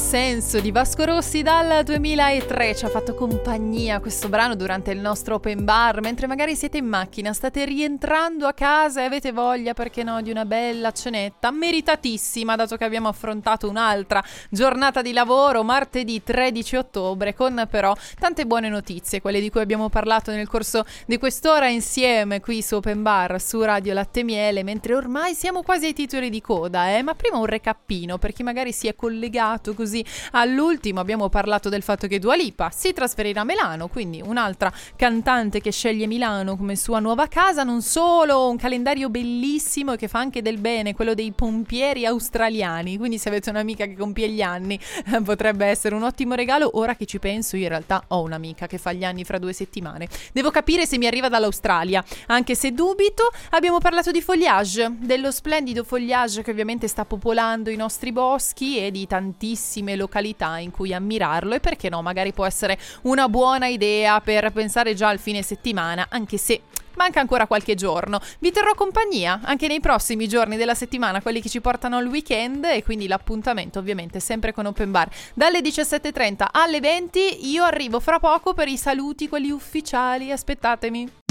Senso di Vasco Rossi dal 2003 ci ha fatto compagnia questo brano durante il nostro open bar, mentre magari siete in macchina, state rientrando a casa e avete voglia, perché no, di una bella cenetta meritatissima, dato che abbiamo affrontato un'altra giornata di lavoro martedì 13 ottobre con però tante buone notizie, quelle di cui abbiamo parlato nel corso di quest'ora insieme qui su Open Bar su Radio Latte Miele, mentre ormai siamo quasi ai titoli di coda, ma prima un recappino per chi magari si è collegato così all'ultimo. Abbiamo parlato del fatto che Dua Lipa si trasferirà a Milano, quindi un'altra cantante che sceglie Milano come sua nuova casa. Non solo, un calendario bellissimo e che fa anche del bene, quello dei pompieri australiani, quindi se avete un'amica che compie gli anni potrebbe essere un ottimo regalo. Ora che ci penso, io in realtà ho un'amica che fa gli anni fra 2 settimane, devo capire se mi arriva dall'Australia, anche se dubito. Abbiamo parlato di foliage, dello splendido foliage che ovviamente sta popolando i nostri boschi e di tantissime località in cui ammirarlo, e perché no, magari può essere una buona idea per pensare già al fine settimana, anche se manca ancora qualche giorno. Vi terrò compagnia anche nei prossimi giorni della settimana, quelli che ci portano al weekend, e quindi l'appuntamento ovviamente sempre con Open Bar dalle 17:30 alle 20. Io arrivo fra poco per i saluti, quelli ufficiali, aspettatemi.